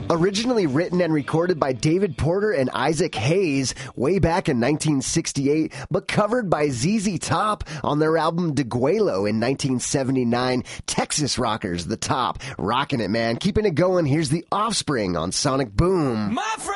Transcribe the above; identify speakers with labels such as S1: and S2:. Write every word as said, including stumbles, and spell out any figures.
S1: Originally written and recorded by David Porter and Isaac Hayes way back in nineteen sixty-eight, but covered by Z Z Top on their album Deguelo in nineteen seventy-nine. Texas rockers, The Top. Rocking it, man. Keeping it going. Here's The Offspring on Sonic Boom.
S2: My friend